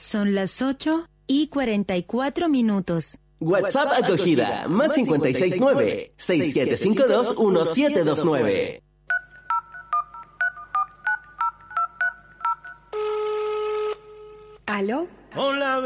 Son las 8:44. WhatsApp acogida, más 569-6752-1729. ¿Aló? Hola.